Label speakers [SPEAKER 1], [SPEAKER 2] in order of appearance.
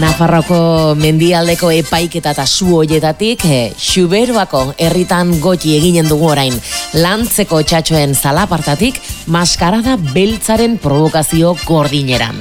[SPEAKER 1] Nafarroako mendialdeko epaiketa eta su hoietatik Xuberoako herritan goti eginen dugu orain. Lantzeko txatxoen zalapartatik maskarada beltzaren provokazio gordineran.